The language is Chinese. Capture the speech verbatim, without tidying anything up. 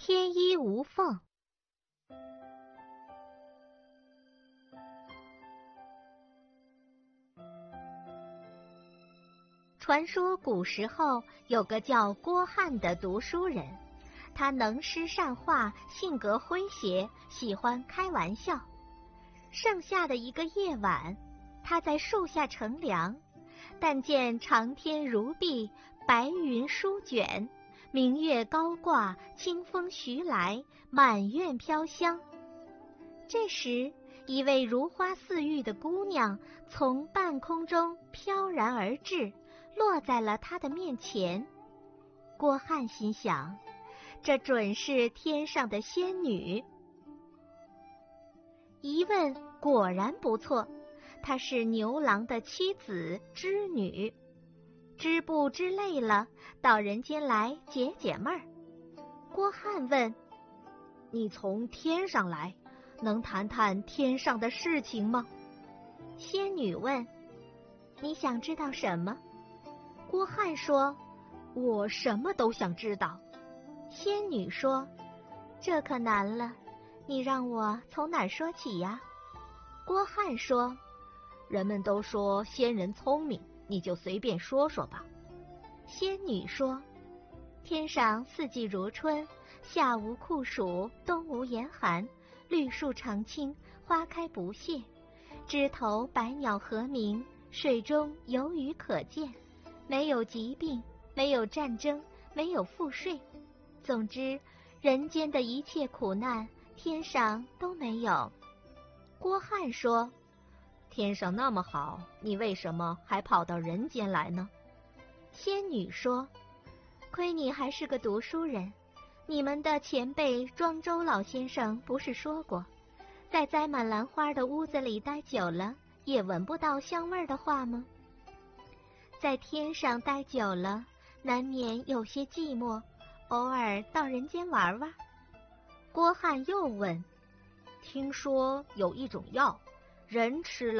天衣无缝。传说古时候有个叫郭汉的读书人，他能诗善画，性格诙谐，喜欢开玩笑。盛夏的一个夜晚，他在树下乘凉，但见长天如碧，白云舒卷，明月高挂，清风徐来，满院飘香。这时，一位如花似玉的姑娘从半空中飘然而至，落在了他的面前。郭汉心想，这准是天上的仙女。一问果然不错，她是牛郎的妻子织女。织布织累了，到人间来解解闷儿。郭汉问：你从天上来，能谈谈天上的事情吗？仙女问：你想知道什么？郭汉说：我什么都想知道。仙女说：这可难了，你让我从哪儿说起呀？郭汉说：人们都说仙人聪明，你就随便说说吧。仙女说：天上四季如春，夏无酷暑，冬无严寒，绿树常青，花开不谢，枝头百鸟和鸣，水中游鱼可见，没有疾病，没有战争，没有赋税。总之，人间的一切苦难，天上都没有。郭汉说：天上那么好，你为什么还跑到人间来呢？仙女说：亏你还是个读书人，你们的前辈庄周老先生不是说过，在栽满兰花的屋子里待久了，也闻不到香味的话吗？在天上待久了，难免有些寂寞，偶尔到人间玩玩。郭汉又问：听说有一种药，人吃了